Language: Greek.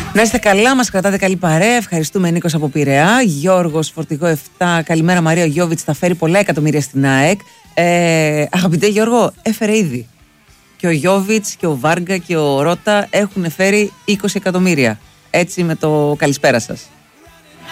Να είστε καλά, μας κρατάτε καλή παρέα. Ευχαριστούμε. Νίκος από Πειραιά. Γιώργος, φορτηγό 7. Καλημέρα, Μαρία. Ο Γιώβιτς θα φέρει πολλά εκατομμύρια στην ΑΕΚ. Αγαπητέ Γιώργο, έφερε ήδη. Και ο Γιώβιτς και ο Βάργκα και ο Ρότα έχουν φέρει 20 εκατομμύρια. Έτσι με το καλησπέρα σας.